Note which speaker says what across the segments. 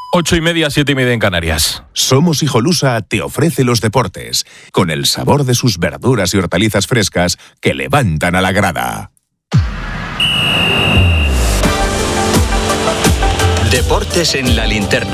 Speaker 1: 8:30, 7:30 en Canarias.
Speaker 2: Somos Hijolusa te ofrece los deportes, con el sabor de sus verduras y hortalizas frescas que levantan a la grada.
Speaker 3: Deportes en la linterna.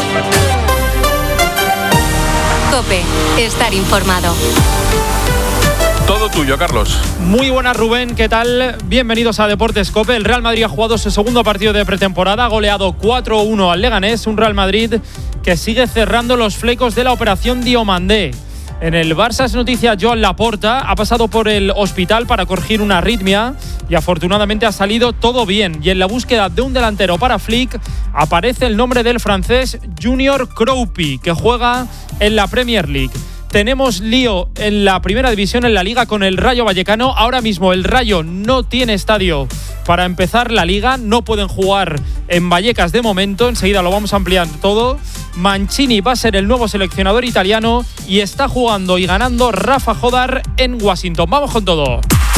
Speaker 4: COPE, estar informado.
Speaker 1: Todo tuyo, Carlos.
Speaker 5: Muy buenas, Rubén, ¿qué tal? Bienvenidos a Deportes COPE. El Real Madrid ha jugado su segundo partido de pretemporada, ha goleado 4-1 al Leganés, un Real Madrid que sigue cerrando los flecos de la operación Diomandé. En el Barça es noticia Joan Laporta, ha pasado por el hospital para corregir una arritmia y afortunadamente ha salido todo bien. Y en la búsqueda de un delantero para Flick aparece el nombre del francés Junior Kroupi, que juega en la Premier League. Tenemos lío en la primera división, en la Liga, con el Rayo Vallecano. Ahora mismo el Rayo no tiene estadio para empezar la Liga. No pueden jugar en Vallecas de momento. Enseguida lo vamos a ampliar todo. Mancini va a ser el nuevo seleccionador italiano y está jugando y ganando Rafa Jodar en Washington. Vamos con todo.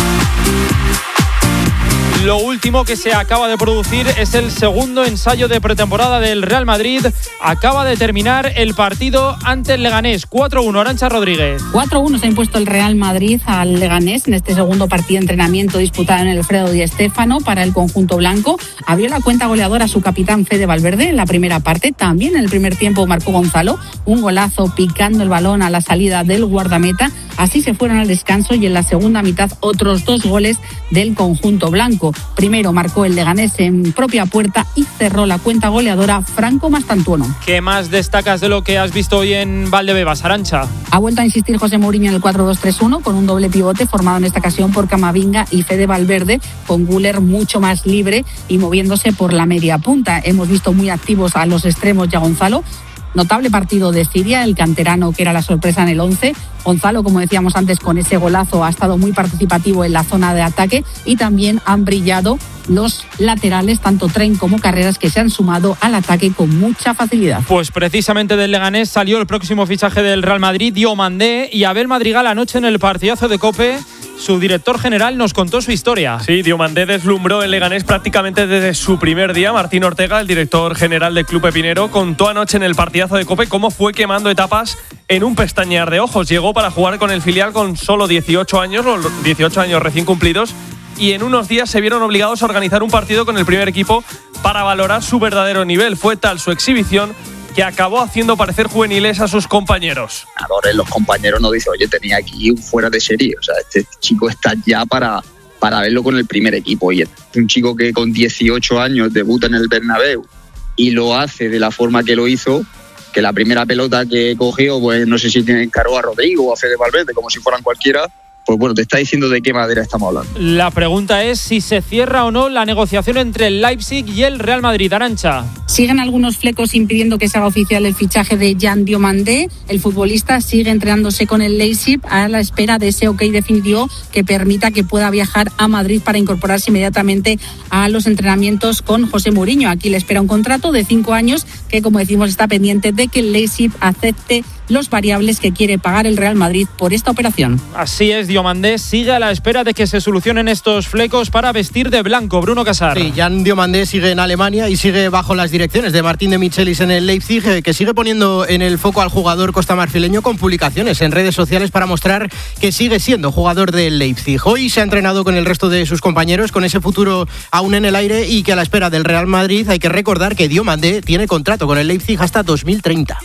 Speaker 5: Lo último que se acaba de producir es el segundo ensayo de pretemporada del Real Madrid. Acaba de terminar el partido ante el Leganés. 4-1, Arantxa Rodríguez.
Speaker 6: 4-1 se ha impuesto el Real Madrid al Leganés en este segundo partido de entrenamiento disputado en el Alfredo Di Stéfano para el conjunto blanco. Abrió la cuenta goleadora su capitán Fede Valverde en la primera parte. También en el primer tiempo marcó Gonzalo un golazo picando el balón a la salida del guardameta. Así se fueron al descanso y en la segunda mitad otros 2 goles del conjunto blanco. Primero marcó el Leganés en propia puerta y cerró la cuenta goleadora Franco Mastantuono.
Speaker 5: ¿Qué más destacas de lo que has visto hoy en Valdebebas, Arantxa?
Speaker 6: Ha vuelto a insistir José Mourinho en el 4-2-3-1 con un doble pivote formado en esta ocasión por Camavinga y Fede Valverde, con Güler mucho más libre y moviéndose por la media punta. Hemos visto muy activos a los extremos y a Gonzalo. Notable partido de Siria, el canterano que era la sorpresa en el 11. Gonzalo, como decíamos antes, con ese golazo ha estado muy participativo en la zona de ataque y también han brillado los laterales, tanto Tren como Carreras, que se han sumado al ataque con mucha facilidad.
Speaker 5: Pues precisamente del Leganés salió el próximo fichaje del Real Madrid, Diomandé, y Abel Madrigal anoche en el partidazo de COPE. Su director general nos contó su historia.
Speaker 7: Sí, Diomandé deslumbró el Leganés prácticamente desde su primer día. Martín Ortega, el director general del Club Pepinero, contó anoche en el partidazo de COPE cómo fue quemando etapas en un pestañear de ojos. Llegó para jugar con el filial con solo 18 años, los 18 años recién cumplidos, y en unos días se vieron obligados a organizar un partido con el primer equipo para valorar su verdadero nivel. Fue tal su exhibición que acabó haciendo parecer juveniles a sus compañeros.
Speaker 8: Los compañeros nos dicen, oye, tenía aquí un fuera de serie, o sea, este chico está ya para verlo con el primer equipo, y es un chico que con 18 años debuta en el Bernabéu y lo hace de la forma que lo hizo, que la primera pelota que cogió, pues no sé si encargó a Rodrigo o a Fede Valverde, como si fueran cualquiera. Pues bueno, te está diciendo de qué madera estamos hablando.
Speaker 5: La pregunta es si se cierra o no la negociación entre el Leipzig y el Real Madrid, Arantxa.
Speaker 6: Siguen algunos flecos impidiendo que se haga oficial el fichaje de Jan Diomandé. El futbolista sigue entrenándose con el Leipzig a la espera de ese ok definitivo que permita que pueda viajar a Madrid para incorporarse inmediatamente a los entrenamientos con José Mourinho. Aquí le espera un contrato de 5 años que, como decimos, está pendiente de que el Leipzig acepte los variables que quiere pagar el Real Madrid por esta operación.
Speaker 5: Así es, Diomandé sigue a la espera de que se solucionen estos flecos para vestir de blanco. Bruno Casar.
Speaker 9: Sí, Jan Diomandé sigue en Alemania y sigue bajo las direcciones de Martín de Michelis en el Leipzig, que sigue poniendo en el foco al jugador costamarfileño con publicaciones en redes sociales para mostrar que sigue siendo jugador del Leipzig. Hoy se ha entrenado con el resto de sus compañeros, con ese futuro aún en el aire, y que a la espera del Real Madrid hay que recordar que Diomandé tiene contrato con el Leipzig hasta 2030.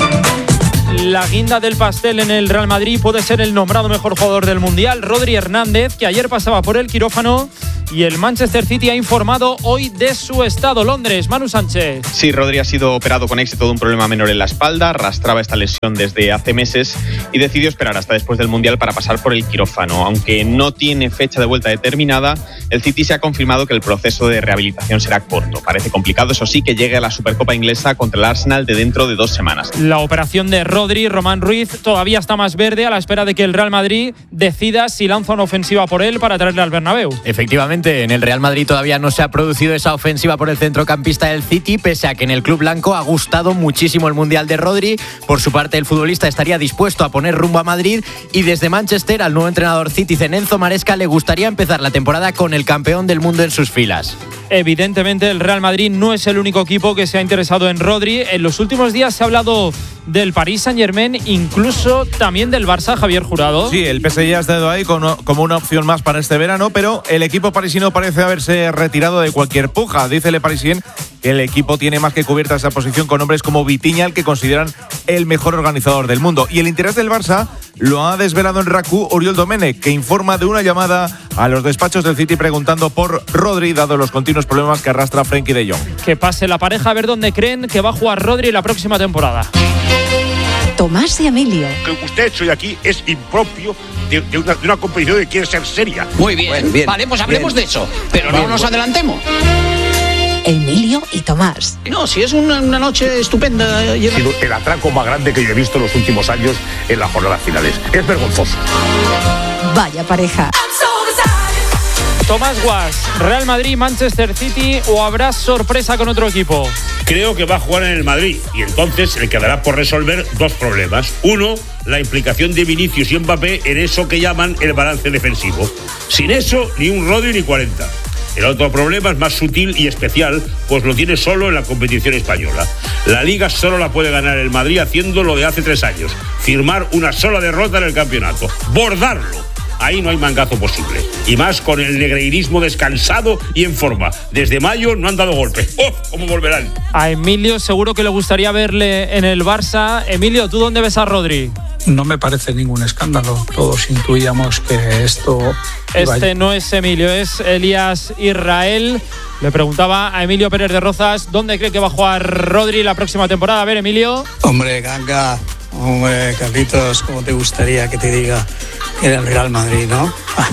Speaker 5: La guinda del pastel en el Real Madrid puede ser el nombrado mejor jugador del Mundial, Rodri Hernández, que ayer pasaba por el quirófano, y el Manchester City ha informado hoy de su estado. Londres, Manu Sánchez.
Speaker 10: Sí, Rodri ha sido operado con éxito de un problema menor en la espalda, arrastraba esta lesión desde hace meses y decidió esperar hasta después del Mundial para pasar por el quirófano. Aunque no tiene fecha de vuelta determinada, el City se ha confirmado que el proceso de rehabilitación será corto. Parece complicado, eso sí, que llegue a la Supercopa inglesa contra el Arsenal de dentro de 2 semanas.
Speaker 5: La operación de Rodri Rodri. Román Ruiz todavía está más verde a la espera de que el Real Madrid decida si lanza una ofensiva por él para traerle al Bernabéu.
Speaker 11: Efectivamente, en el Real Madrid todavía no se ha producido esa ofensiva por el centrocampista del City, pese a que en el club blanco ha gustado muchísimo el Mundial de Rodri. Por su parte, el futbolista estaría dispuesto a poner rumbo a Madrid, y desde Manchester al nuevo entrenador Citizen Enzo Maresca le gustaría empezar la temporada con el campeón del mundo en sus filas.
Speaker 5: Evidentemente el Real Madrid no es el único equipo que se ha interesado en Rodri. En los últimos días se ha hablado del Paris Saint-Germain, incluso también del Barça. Javier Jurado.
Speaker 12: Sí, el PSG ha estado ahí como una opción más para este verano, pero el equipo parisino parece haberse retirado de cualquier puja. Dice Le Parisien que el equipo tiene más que cubierta esa posición con hombres como Vitinha, al que consideran el mejor organizador del mundo. Y el interés del Barça lo ha desvelado en RACU Oriol Domènech, que informa de una llamada a los despachos del City preguntando por Rodri, dado los continuos problemas que arrastra Frenkie de Jong.
Speaker 5: Que pase la pareja a ver dónde creen que va a jugar Rodri la próxima temporada.
Speaker 13: Tomás y Emilio.
Speaker 14: Lo que usted ha hecho hoy aquí es impropio de una competición que quiere ser seria.
Speaker 15: Muy bien, bueno, bien, vale, pues hablemos de eso, pero bien, no nos adelantemos.
Speaker 13: Emilio y Tomás.
Speaker 15: No, si es una noche estupenda.
Speaker 14: Ha sido el atraco más grande que yo he visto en los últimos años en las jornadas finales. Es vergonzoso.
Speaker 13: Vaya pareja.
Speaker 5: Tomás Guas, Real Madrid, Manchester City, o habrá sorpresa con otro equipo.
Speaker 14: Creo que va a jugar en el Madrid y entonces le quedará por resolver dos problemas. Uno, la implicación de Vinicius y Mbappé en eso que llaman el balance defensivo. Sin eso, ni un Rodri ni 40. El otro problema es más sutil y especial, pues lo tiene solo en la competición española. La Liga solo la puede ganar el Madrid haciendo lo de hace 3 años, firmar una sola derrota en el campeonato, bordarlo. Ahí no hay mangazo posible. Y más con el negreirismo descansado y en forma. Desde mayo no han dado golpe. ¡Oh! ¿Cómo volverán?
Speaker 5: A Emilio seguro que le gustaría verle en el Barça. Emilio, ¿tú dónde ves a Rodri?
Speaker 16: No me parece ningún escándalo. Todos intuíamos que esto...
Speaker 5: No es Emilio, es Elías Israel. Le preguntaba a Emilio Pérez de Rozas dónde cree que va a jugar Rodri la próxima temporada. A ver, Emilio.
Speaker 16: Hombre, Ganga. Hombre, Carlitos, ¿cómo te gustaría que te diga que era el Real Madrid, no?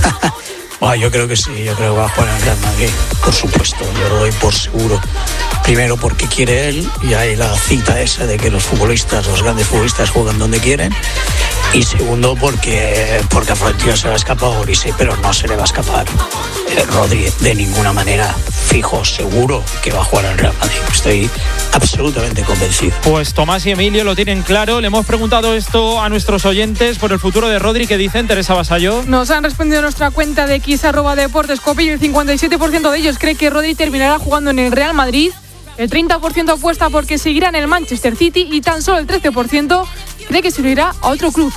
Speaker 16: Yo creo que sí, yo creo que va a jugar en el Real Madrid, por supuesto, yo lo doy por seguro. Primero porque quiere él, y hay la cita esa de que los grandes futbolistas juegan donde quieren. Y segundo porque a Florentino se le ha escapado Orisei, pero no se le va a escapar Rodri de ninguna manera. Fijo, seguro que va a jugar en Real Madrid. Estoy absolutamente convencido.
Speaker 5: Pues Tomás y Emilio lo tienen claro. Le hemos preguntado esto a nuestros oyentes por el futuro de Rodri. ¿Qué dicen, Teresa Vasallo?
Speaker 17: Nos han respondido a nuestra cuenta de x@deportescope y el 57% de ellos cree que Rodri terminará jugando en el Real Madrid. El 30% apuesta porque seguirá en el Manchester City y tan solo el 13% cree que se irá a otro club.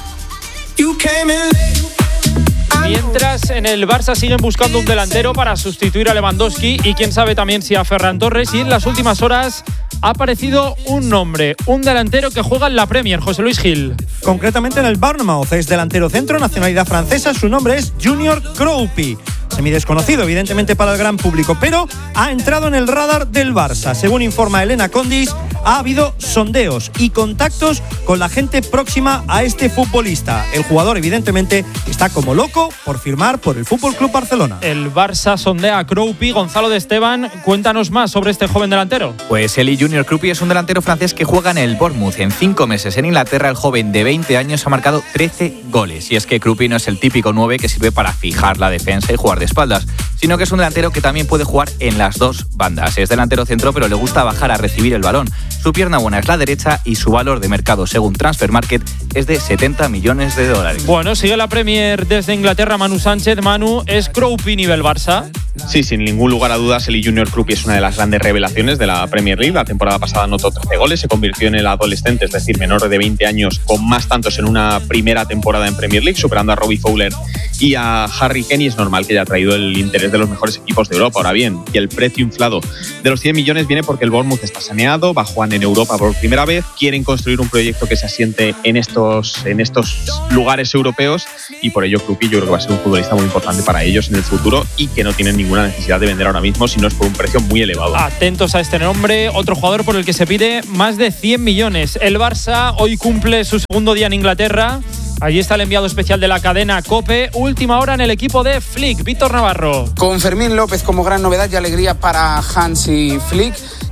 Speaker 5: Mientras en el Barça siguen buscando un delantero para sustituir a Lewandowski y quién sabe también si a Ferran Torres, y en las últimas horas ha aparecido un nombre, un delantero que juega en la Premier, José Luis Gil.
Speaker 18: Concretamente en el Bournemouth, es delantero centro, nacionalidad francesa, su nombre es Junior Kroupi. Semidesconocido, evidentemente, para el gran público, pero ha entrado en el radar del Barça. Según informa Elena Condis, ha habido sondeos y contactos con la gente próxima a este futbolista. El jugador, evidentemente, está como loco por firmar por el FC Barcelona.
Speaker 5: El Barça sondea a Kroupi. Gonzalo de Esteban, cuéntanos más sobre este joven delantero.
Speaker 19: Pues Eli Junior Kroupi es un delantero francés que juega en el Bournemouth. En 5 meses en Inglaterra, el joven de 20 años ha marcado 13 goles. Y es que Kroupi no es el típico 9 que sirve para fijar la defensa y jugar de espaldas, sino que es un delantero que también puede jugar en las dos bandas. Es delantero centro, pero le gusta bajar a recibir el balón. Su pierna buena es la derecha y su valor de mercado, según Transfermarkt, es de 70 millones de dólares.
Speaker 5: Bueno, sigue la Premier desde Inglaterra Manu Sánchez. Manu, ¿es Kroupi nivel Barça?
Speaker 10: Sí, sin ningún lugar a dudas, Eli Junior Kroupi es una de las grandes revelaciones de la Premier League. La temporada pasada anotó 13 goles, se convirtió en el adolescente, es decir, menor de 20 años, con más tantos en una primera temporada en Premier League, superando a Robbie Fowler y a Harry Kane. Y es normal que haya traído el interés de los mejores equipos de Europa. Ahora bien, y el precio inflado de los 100 millones viene porque el Bournemouth está saneado, va a jugar en Europa por primera vez, quieren construir un proyecto que se asiente en estos lugares europeos, y por ello Kroupi yo creo que va a ser un futbolista muy importante para ellos en el futuro y que no tienen ninguna necesidad de vender ahora mismo, si no es por un precio muy elevado.
Speaker 5: Atentos a este nombre, otro jugador por el que se pide más de 100 millones. El Barça hoy cumple su segundo día en Inglaterra. Allí está el enviado especial de la cadena COPE. Última hora en el equipo de Flick, Víctor Navarro.
Speaker 20: Con Fermín López como gran novedad y alegría para Hansi Flick,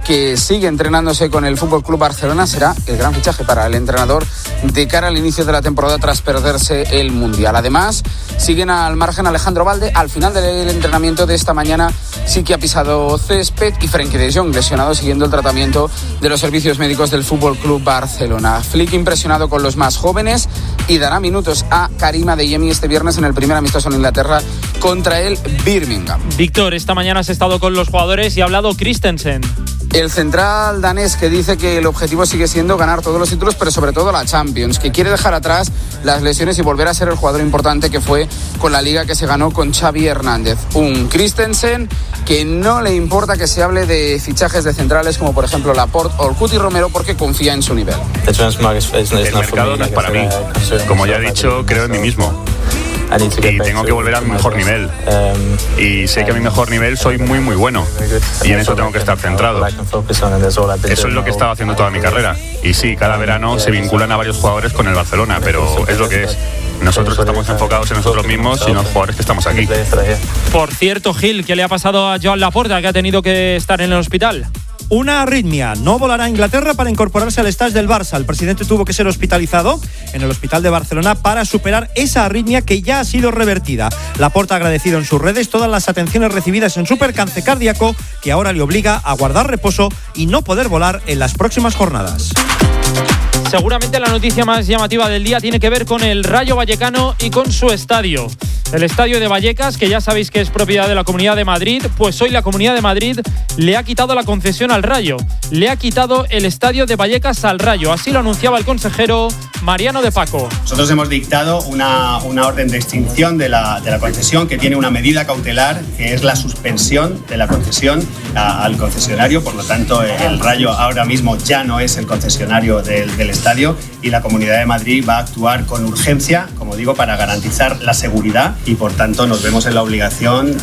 Speaker 20: que sigue entrenándose con el FC Barcelona, será el gran fichaje para el entrenador de cara al inicio de la temporada tras perderse el Mundial. Además, siguen al margen Alejandro Balde. Al final del entrenamiento de esta mañana sí que ha pisado césped, y Frenkie de Jong, lesionado siguiendo el tratamiento de los servicios médicos del FC Barcelona. Flick impresionado con los más jóvenes y dará minutos a Karim Adeyemi este viernes en el primer amistoso en Inglaterra contra el Birmingham.
Speaker 5: Víctor, esta mañana has estado con los jugadores y ha hablado Christensen.
Speaker 20: El central danés, que dice que el objetivo sigue siendo ganar todos los títulos, pero sobre todo la Champions, que quiere dejar atrás las lesiones y volver a ser el jugador importante que fue con la Liga que se ganó con Xavi Hernández. Un Christensen que no le importa que se hable de fichajes de centrales como por ejemplo Laporte o el Cuti Romero, porque confía en su nivel.
Speaker 21: El mercado no es para mí. Como ya he dicho, creo en mí mismo. Y tengo que volver a mi mejor nivel. Y sé que a mi mejor nivel soy muy muy bueno. Y en eso tengo que estar centrado. Eso es lo que he estado haciendo toda mi carrera. Y sí, cada verano se vinculan a varios jugadores con el Barcelona, pero es lo que es. Nosotros estamos enfocados en nosotros mismos y en los jugadores que estamos aquí.
Speaker 5: Por cierto, Gil, ¿qué le ha pasado a Joan Laporta, que ha tenido que estar en el hospital?
Speaker 18: Una arritmia. No volará a Inglaterra para incorporarse al staff del Barça. El presidente tuvo que ser hospitalizado en el hospital de Barcelona para superar esa arritmia, que ya ha sido revertida. Laporta ha agradecido en sus redes todas las atenciones recibidas en su percance cardíaco, que ahora le obliga a guardar reposo y no poder volar en las próximas jornadas.
Speaker 5: Seguramente la noticia más llamativa del día tiene que ver con el Rayo Vallecano y con su estadio. El estadio de Vallecas, que ya sabéis que es propiedad de la Comunidad de Madrid, pues hoy la Comunidad de Madrid le ha quitado la concesión al Rayo. Le ha quitado el estadio de Vallecas al Rayo. Así lo anunciaba el consejero Mariano de Paco.
Speaker 22: Nosotros hemos dictado una orden de extinción de la concesión, que tiene una medida cautelar, que es la suspensión de la concesión al concesionario. Por lo tanto, el Rayo ahora mismo ya no es el concesionario del estadio, y la Comunidad de Madrid va a actuar con urgencia, como digo, para garantizar la seguridad, y por tanto nos vemos en la obligación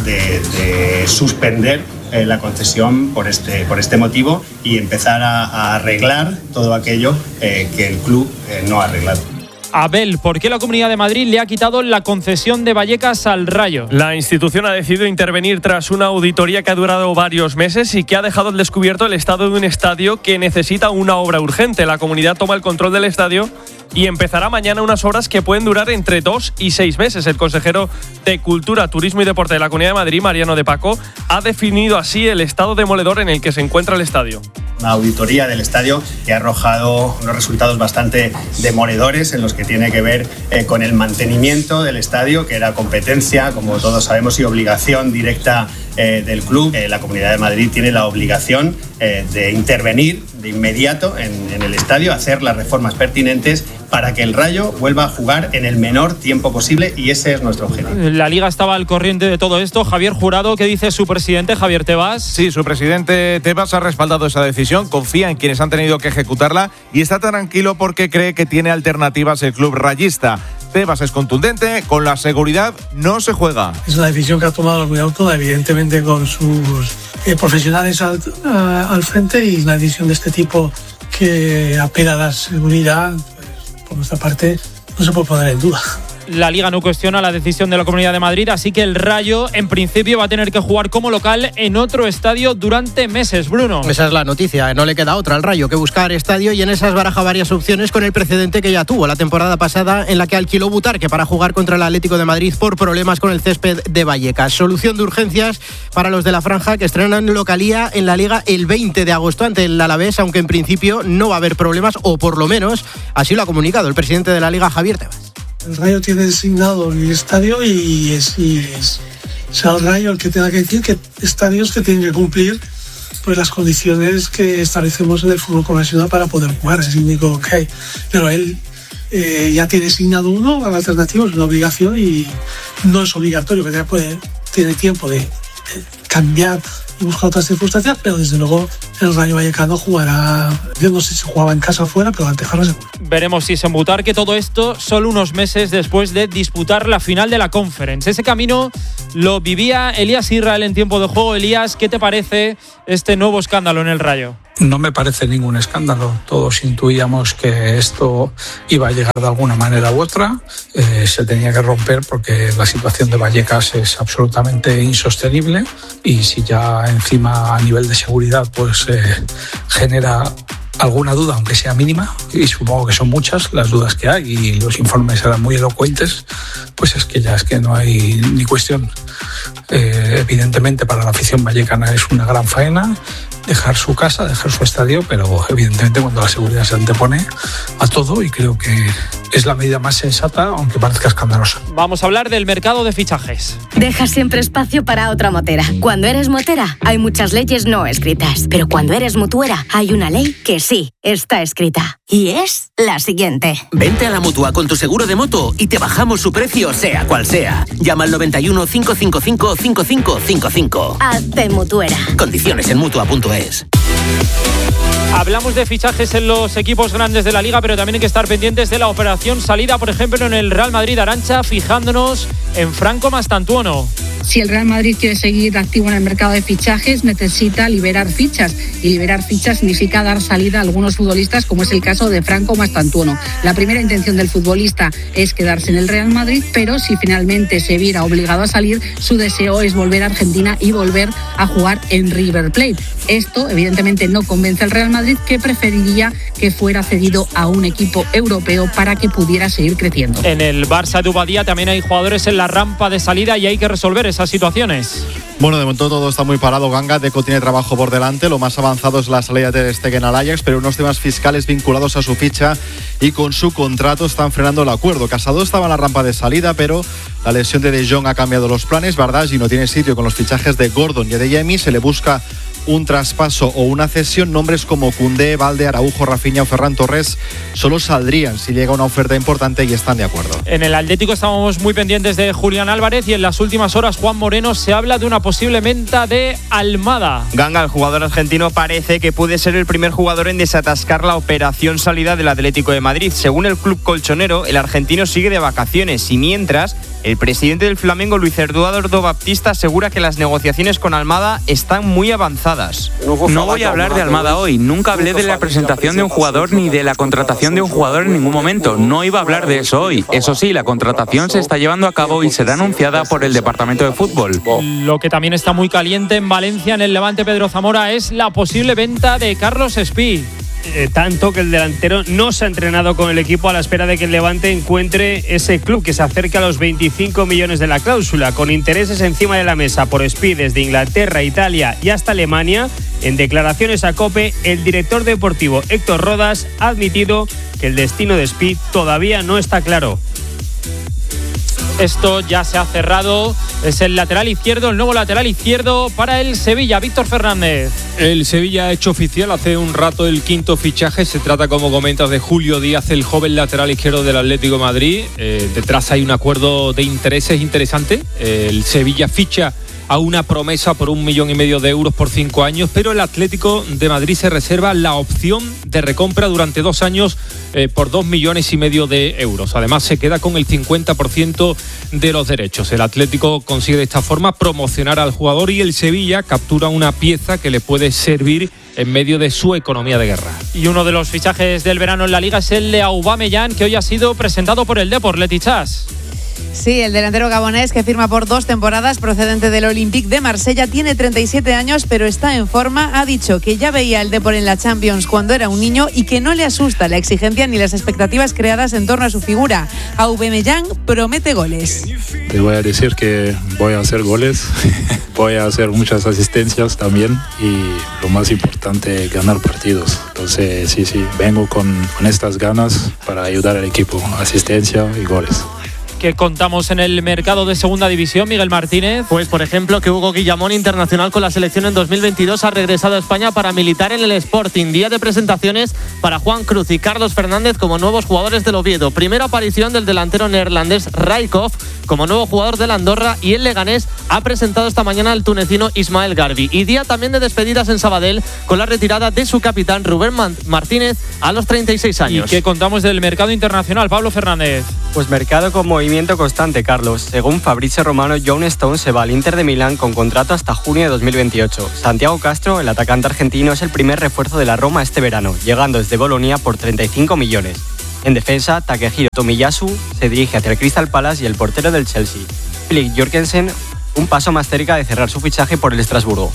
Speaker 22: de suspender la concesión por este motivo y empezar a arreglar todo aquello que el club no ha arreglado.
Speaker 5: Abel, ¿por qué la Comunidad de Madrid le ha quitado la concesión de Vallecas al Rayo?
Speaker 7: La institución ha decidido intervenir tras una auditoría que ha durado varios meses y que ha dejado al descubierto el estado de un estadio que necesita una obra urgente. La comunidad toma el control del estadio y empezará mañana unas obras que pueden durar entre 2 y 6 meses. El consejero de Cultura, Turismo y Deporte de la Comunidad de Madrid, Mariano de Paco, ha definido así el estado demoledor en el que se encuentra el estadio.
Speaker 22: Una auditoría del estadio que ha arrojado unos resultados bastante demoledores, en los que tiene que ver con el mantenimiento del estadio, que era competencia, como todos sabemos, y obligación directa del club. La Comunidad de Madrid tiene la obligación de intervenir de inmediato en el estadio, hacer las reformas pertinentes para que el Rayo vuelva a jugar en el menor tiempo posible, y ese es nuestro objetivo.
Speaker 5: La Liga estaba al corriente de todo esto. Javier Jurado, ¿qué dice su presidente, Javier Tebas?
Speaker 12: Sí, su presidente Tebas ha respaldado esa decisión, confía en quienes han tenido que ejecutarla y está tranquilo porque cree que tiene alternativas el club rayista. Tebas es contundente, con la seguridad no se juega.
Speaker 23: Es una decisión que ha tomado la Comunidad Autónoma, evidentemente con sus profesionales al frente, y una decisión de este tipo que apela a la seguridad, pues, por nuestra parte, no se puede poner en duda.
Speaker 5: La Liga no cuestiona la decisión de la Comunidad de Madrid, así que el Rayo en principio va a tener que jugar como local en otro estadio durante meses, Bruno.
Speaker 9: Esa es la noticia, no le queda otra al Rayo que buscar estadio, y en esas baraja varias opciones, con el precedente que ya tuvo la temporada pasada, en la que alquiló Butarque para jugar contra el Atlético de Madrid por problemas con el césped de Vallecas. Solución de urgencias para los de la franja, que estrenan localía en la Liga el 20 de agosto ante el Alavés, aunque en principio no va a haber problemas, o por lo menos así lo ha comunicado el presidente de la Liga, Javier Tebas.
Speaker 23: El Rayo tiene designado el estadio y será el Rayo el que tenga que decir que estadios que tienen que cumplir pues las condiciones que establecemos en el fútbol profesional para poder jugar. Es el único que hay. Pero él ya tiene designado uno, la alternativa es una obligación y no es obligatorio, que tiene tiempo de cambiar y buscar otras circunstancias, pero desde luego el Rayo Vallecano jugará, yo no sé si jugaba en casa o fuera, pero ante Jarra seguro.
Speaker 5: Veremos si se embutar, que todo esto solo unos meses después de disputar la final de la Conference. Ese camino lo vivía Elías Israel en tiempo de juego. Elías, ¿qué te parece este nuevo escándalo en el Rayo?
Speaker 16: No me parece ningún escándalo. Todos intuíamos que esto iba a llegar de alguna manera u otra. Se tenía que romper porque la situación de Vallecas es absolutamente insostenible y si ya encima a nivel de seguridad pues genera alguna duda, aunque sea mínima, y supongo que son muchas las dudas que hay y los informes eran muy elocuentes, pues es que no hay ni cuestión. Evidentemente para la afición vallecana es una gran faena dejar su casa, dejar su estadio, pero evidentemente cuando la seguridad se antepone a todo, y creo que es la medida más sensata, aunque parezca escandalosa.
Speaker 5: Vamos a hablar del mercado de fichajes.
Speaker 2: Deja siempre espacio para otra motera. Cuando eres motera, hay muchas leyes no escritas, pero cuando eres mutuera, hay una ley que sí está escrita. Y es la siguiente.
Speaker 3: Vente a la Mutua con tu seguro de moto y te bajamos su precio sea cual sea. Llama al 91 555 5555.
Speaker 2: Hazte mutuera.
Speaker 3: Condiciones en Mutua.es.
Speaker 5: Hablamos de fichajes en los equipos grandes de la Liga, pero también hay que estar pendientes de la operación salida, por ejemplo, en el Real Madrid, Arantxa, fijándonos en Franco Mastantuono.
Speaker 6: Si el Real Madrid quiere seguir activo en el mercado de fichajes, necesita liberar fichas. Y liberar fichas significa dar salida a algunos futbolistas, como es el caso de Franco Mastantuono. La primera intención del futbolista es quedarse en el Real Madrid, pero si finalmente se viera obligado a salir, su deseo es volver a Argentina y volver a jugar en River Plate. Esto, evidentemente, no convence al Real Madrid, que preferiría que fuera cedido a un equipo europeo para que pudiera seguir creciendo.
Speaker 5: En el Barça de Ubadía también hay jugadores en la rampa de salida y hay que resolver esas situaciones.
Speaker 4: Bueno, de momento todo está muy parado, Ganga. Deco tiene trabajo por delante. Lo más avanzado es la salida de Ter Stegen al Ajax, pero unos temas fiscales vinculados a su ficha y con su contrato están frenando el acuerdo. Casado estaba en la rampa de salida, pero la lesión de De Jong ha cambiado los planes. Bardghji no tiene sitio con los fichajes de Gordon y Adeyemi. Se le busca un traspaso o una cesión. Nombres como Koundé, Balde, Araujo, Rafinha o Ferran Torres solo saldrían si llega una oferta importante y están de acuerdo.
Speaker 5: En el Atlético estábamos muy pendientes de Julián Álvarez y en las últimas horas, Juan Moreno, se habla de una posible venta de Almada.
Speaker 24: Ganga, el jugador argentino, parece que puede ser el primer jugador en desatascar la operación salida del Atlético de Madrid. Según el club colchonero, el argentino sigue de vacaciones y mientras, el presidente del Flamengo, Luis Eduardo Baptista, asegura que las negociaciones con Almada están muy avanzadas.
Speaker 25: No voy a hablar de Almada hoy. Nunca hablé de la presentación de un jugador ni de la contratación de un jugador en ningún momento. No iba a hablar de eso hoy. Eso sí, la contratación se está llevando a cabo y será anunciada por el Departamento de Fútbol.
Speaker 5: Lo que también está muy caliente en Valencia, en el Levante Pedro Zamora, es la posible venta de Carlos Espí.
Speaker 26: Tanto que el delantero no se ha entrenado con el equipo a la espera de que el Levante encuentre ese club que se acerca a los 25 millones de la cláusula, con intereses encima de la mesa por Espí desde Inglaterra, Italia y hasta Alemania. En declaraciones a COPE, el director deportivo Héctor Rodas ha admitido que el destino de Espí todavía no está claro.
Speaker 5: Esto ya se ha cerrado. Es el lateral izquierdo, el nuevo lateral izquierdo para el Sevilla, Víctor Fernández.
Speaker 27: El Sevilla ha hecho oficial hace un rato el quinto fichaje. Se trata, como comentas, de Julio Díaz, el joven lateral izquierdo del Atlético de Madrid. Detrás hay un acuerdo de intereses interesante. El Sevilla ficha a una promesa por 1,5 millones de euros por 5 años, pero el Atlético de Madrid se reserva la opción de recompra durante 2 años por 2,5 millones de euros. Además, se queda con el 50% de los derechos. El Atlético consigue de esta forma promocionar al jugador y el Sevilla captura una pieza que le puede servir en medio de su economía de guerra.
Speaker 5: Y uno de los fichajes del verano en la Liga es el de Aubameyang, que hoy ha sido presentado por el Depor. Leti Chas.
Speaker 28: Sí, el delantero gabonés, que firma por 2 temporadas, procedente del Olympique de Marsella, tiene 37 años, pero está en forma. Ha dicho que ya veía el Depor en la Champions cuando era un niño y que no le asusta la exigencia ni las expectativas creadas en torno a su figura. Aubameyang promete goles.
Speaker 29: Te voy a decir que voy a hacer goles, voy a hacer muchas asistencias también y lo más importante, ganar partidos. Entonces, sí, vengo con estas ganas para ayudar al equipo, asistencia y goles.
Speaker 5: ¿Qué contamos en el mercado de segunda división, Miguel Martínez?
Speaker 30: Pues, por ejemplo, que Hugo Guillamón, internacional con la selección en 2022, ha regresado a España para militar en el Sporting. Día de presentaciones para Juan Cruz y Carlos Fernández como nuevos jugadores del Oviedo. Primera aparición del delantero neerlandés Rijkoff como nuevo jugador del Andorra, y el Leganés ha presentado esta mañana al tunecino Ismael Garbi. Y día también de despedidas en Sabadell con la retirada de su capitán Rubén Martínez a los 36 años.
Speaker 5: ¿Y qué contamos del mercado internacional, Pablo Fernández?
Speaker 30: Pues mercado con movimiento
Speaker 24: movimiento constante, Carlos. Según Fabrizio Romano, John Stone se va al Inter de Milán con contrato hasta junio de 2028. Santiago Castro, el atacante argentino, es el primer refuerzo de la Roma este verano, llegando desde Bolonia por 35 millones. En defensa, Takehiro Tomiyasu se dirige hacia el Crystal Palace y el portero del Chelsea, Philip Jorgensen, un paso más cerca de cerrar su fichaje por el Estrasburgo.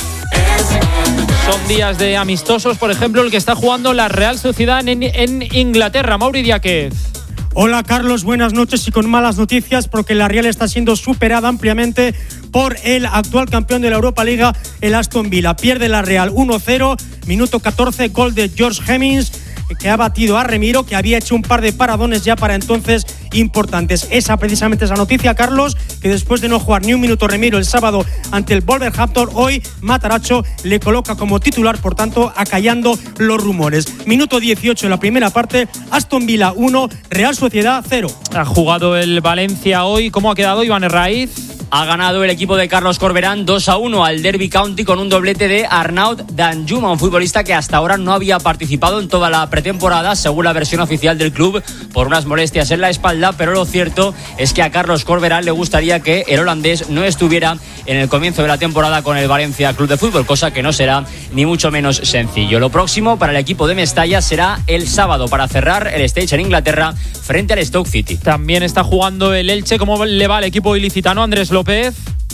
Speaker 5: Son días de amistosos, por ejemplo, el que está jugando la Real Sociedad en Inglaterra. Mauri Diáquez.
Speaker 1: Hola Carlos, buenas noches y con malas noticias porque la Real está siendo superada ampliamente por el actual campeón de la Europa Liga, el Aston Villa. Pierde la Real 1-0, minuto 14, gol de George Hemmings, que ha batido a Remiro, que había hecho un par de paradones ya para entonces importantes. Esa precisamente es la noticia, Carlos, que después de no jugar ni un minuto Remiro el sábado ante el Wolverhampton, hoy Matarazzo le coloca como titular, por tanto acallando los rumores. Minuto 18 en la primera parte, Aston Villa 1, Real Sociedad 0.
Speaker 5: Ha jugado el Valencia hoy. ¿Cómo ha quedado Iván Herraiz?
Speaker 8: Ha ganado el equipo de Carlos Corberán 2-1 al Derby County con un doblete de Arnaud Danjuma, un futbolista que hasta ahora no había participado en toda la pretemporada, según la versión oficial del club, por unas molestias en la espalda, pero lo cierto es que a Carlos Corberán le gustaría que el holandés no estuviera en el comienzo de la temporada con el Valencia Club de Fútbol, cosa que no será ni mucho menos sencillo. Lo próximo para el equipo de Mestalla será el sábado para cerrar el stage en Inglaterra frente al Stoke City.
Speaker 5: También está jugando el Elche. ¿Cómo le va al equipo ilicitano, Andrés López?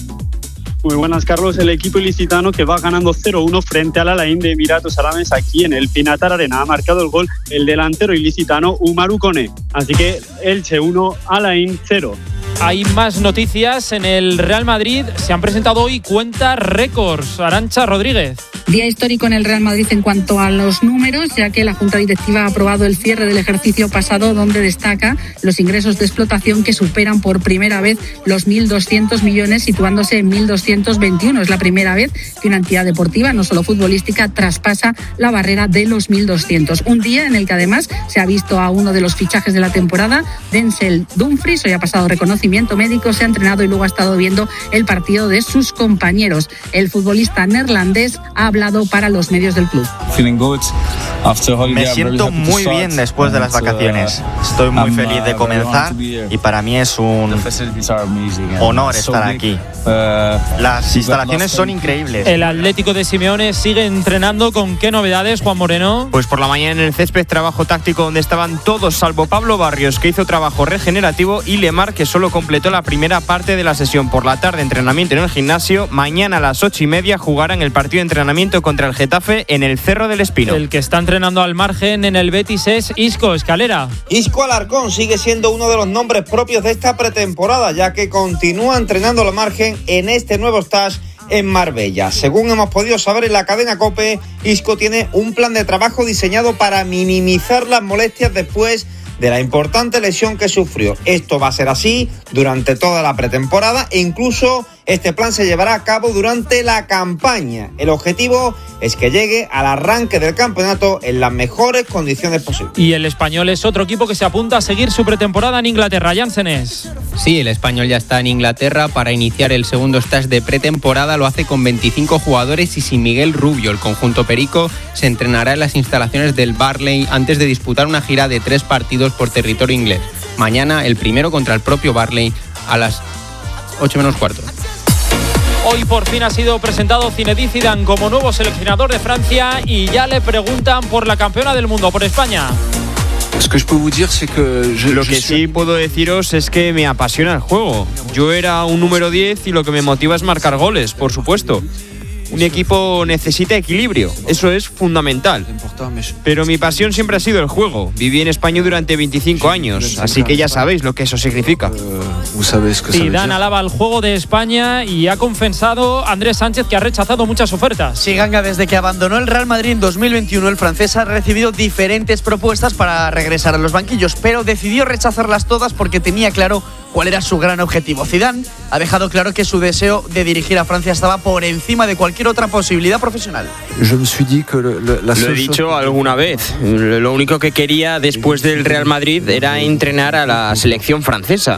Speaker 10: Muy buenas, Carlos. El equipo ilicitano que va ganando 0-1 frente al Alain de Emiratos Árabes aquí en el Pinatar Arena. Ha marcado el gol el delantero ilicitano Umaru Kone. Así que Elche 1, Alain 0.
Speaker 5: Hay más noticias en el Real Madrid. Se han presentado hoy cuentas récords. Arantxa Rodríguez.
Speaker 6: Día histórico en el Real Madrid en cuanto a los números, ya que la Junta Directiva ha aprobado el cierre del ejercicio pasado, donde destaca los ingresos de explotación que superan por primera vez los 1.200 millones, situándose en 1.221. Es la primera vez que una entidad deportiva, no solo futbolística, traspasa la barrera de los 1.200. Un día en el que además se ha visto a uno de los fichajes de la temporada, Denzel Dumfries. Hoy ha pasado reconocimiento médico, se ha entrenado y luego ha estado viendo el partido de sus compañeros. El futbolista neerlandés ha hablado para los medios del club.
Speaker 24: Me siento muy bien después de las vacaciones. Estoy muy feliz de comenzar y para mí es un honor estar aquí. Las instalaciones son increíbles.
Speaker 5: El Atlético de Simeone sigue entrenando. ¿Con qué novedades, Juan Moreno?
Speaker 24: Pues por la mañana en el césped, trabajo táctico donde estaban todos salvo Pablo Barrios, que hizo trabajo regenerativo, y Lemar, que solo completó la primera parte de la sesión. Por la tarde, entrenamiento en el gimnasio. Mañana a las 8:30 jugarán el partido de entrenamiento contra el Getafe en el Cerro del Espino.
Speaker 5: El que está entrenando al margen en el Betis es Isco Escalera.
Speaker 11: Isco Alarcón sigue siendo uno de los nombres propios de esta pretemporada, ya que continúa entrenando al margen en este nuevo stage en Marbella. Según hemos podido saber en la cadena COPE, Isco tiene un plan de trabajo diseñado para minimizar las molestias después de la importante lesión que sufrió. Esto va a ser así durante toda la pretemporada e incluso este plan se llevará a cabo durante la campaña. El objetivo es que llegue al arranque del campeonato en las mejores condiciones posibles.
Speaker 5: Y el Español es otro equipo que se apunta a seguir su pretemporada en Inglaterra. Jansenes.
Speaker 24: Sí, el Español ya está en Inglaterra para iniciar el segundo stage de pretemporada. Lo hace con 25 jugadores y sin Miguel Rubio. El conjunto perico se entrenará en las instalaciones del Burnley antes de disputar una gira de 3 partidos por territorio inglés. Mañana el primero contra el propio Burnley a las 8:15.
Speaker 5: Hoy por fin ha sido presentado Zinedine Zidane como nuevo seleccionador de Francia y ya le preguntan por la campeona del mundo, por España.
Speaker 24: Lo que sí puedo deciros es que me apasiona el juego. Yo era un número 10 y lo que me motiva es marcar goles, por supuesto. Un equipo necesita equilibrio, eso es fundamental. Pero mi pasión siempre ha sido el juego. Viví en España durante 25 años, así que ya sabéis lo que eso significa.
Speaker 5: Zidane alaba el juego de España y ha confesado Andrés Sánchez que ha rechazado muchas ofertas.
Speaker 13: Sí, Ganga, desde que abandonó el Real Madrid en 2021, el francés ha recibido diferentes propuestas para regresar a los banquillos, pero decidió rechazarlas todas porque tenía claro cuál era su gran objetivo. Zidane ha dejado claro que su deseo de dirigir a Francia estaba por encima de cualquier otra posibilidad profesional.
Speaker 24: Lo he dicho alguna vez. Lo único que quería después del Real Madrid era entrenar a la selección francesa.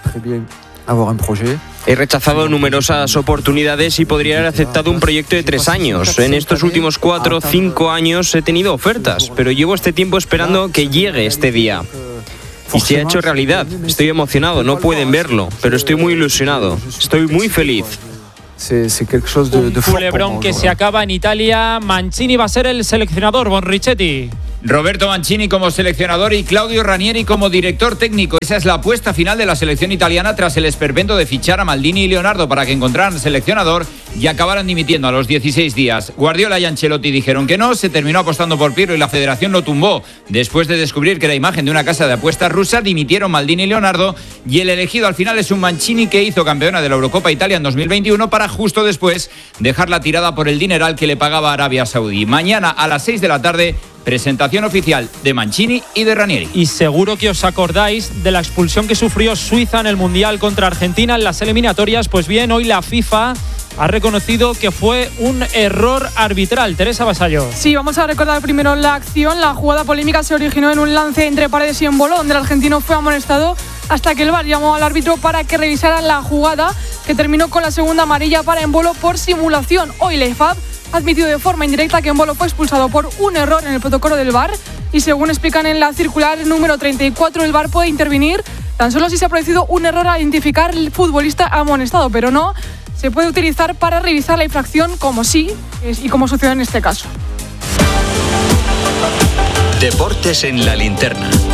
Speaker 24: He rechazado numerosas oportunidades y podría haber aceptado un proyecto de 3 años. En estos últimos 4 o 5 años he tenido ofertas, pero llevo este tiempo esperando que llegue este día. y se ha hecho realidad. Estoy emocionado, no pueden verlo, pero estoy muy ilusionado. Estoy muy feliz.
Speaker 5: Un culebrón que se acaba en Italia. Mancini va a ser el seleccionador, Bonrichetti.
Speaker 7: Roberto Mancini como seleccionador y Claudio Ranieri como director técnico. Esa es la apuesta final de la selección italiana tras el esperpento de fichar a Maldini y Leonardo para que encontraran seleccionador y acabaran dimitiendo a los 16 días. Guardiola y Ancelotti dijeron que no, se terminó apostando por Pirlo y la federación lo tumbó. Después de descubrir que era imagen de una casa de apuestas rusa, dimitieron Maldini y Leonardo y el elegido al final es un Mancini que hizo campeona de la Eurocopa Italia en 2021 para justo después dejarla tirada por el dineral que le pagaba Arabia Saudí. Mañana a las 6 de la tarde, presentación oficial de Mancini y de Ranieri.
Speaker 5: Y seguro que os acordáis de la expulsión que sufrió Suiza en el Mundial contra Argentina en las eliminatorias. Pues bien, hoy la FIFA ha reconocido que fue un error arbitral. Teresa Vasallo.
Speaker 12: Sí, vamos a recordar primero la acción. La jugada polémica se originó en un lance entre Paredes y Embolo, donde el argentino fue amonestado hasta que el VAR llamó al árbitro para que revisara la jugada, que terminó con la segunda amarilla para Embolo por simulación. Hoy la IFAB ha admitido de forma indirecta que Embolo fue expulsado por un error en el protocolo del VAR y según explican en la circular número 34, el VAR puede intervenir tan solo si se ha producido un error al identificar el futbolista amonestado, pero no se puede utilizar para revisar la infracción como sí y como sucedió en este caso.
Speaker 14: Deportes en la linterna.